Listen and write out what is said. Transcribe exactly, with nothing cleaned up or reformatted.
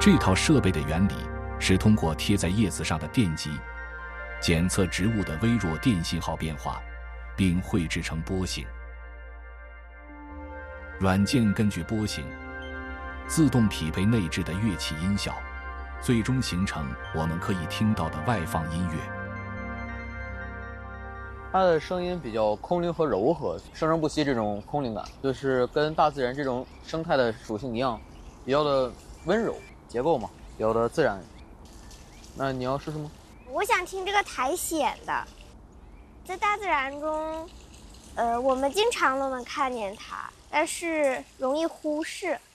这套设备的原理是通过贴在叶子上的电极，检测植物的微弱电信号变化，并绘制成波形。软件根据波形自动匹配内置的乐器音效，最终形成我们可以听到的外放音乐。 它的声音比较空灵和柔和，生生不息这种空灵感，就是跟大自然这种生态的属性一样，比较的温柔，结构嘛，比较的自然。那你要试试吗？ 我想听这个苔藓的，在大自然中，呃，我们经常都能看见它，但是容易忽视。